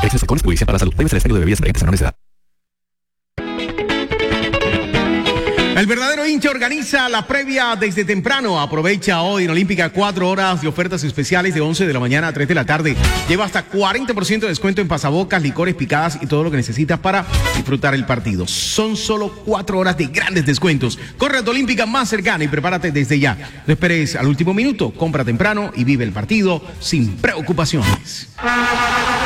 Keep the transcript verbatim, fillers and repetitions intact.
Exceso con perjuicio para la salud. Debe ser extraño de bebidas embriagantes a menores de edad. El verdadero hincha organiza la previa desde temprano. Aprovecha hoy en Olímpica cuatro horas de ofertas especiales de once de la mañana a tres de la tarde. Lleva hasta cuarenta por ciento de descuento en pasabocas, licores, picadas y todo lo que necesitas para disfrutar el partido. Son solo cuatro horas de grandes descuentos. Corre a tu Olímpica más cercana y prepárate desde ya. No esperes al último minuto. Compra temprano y vive el partido sin preocupaciones.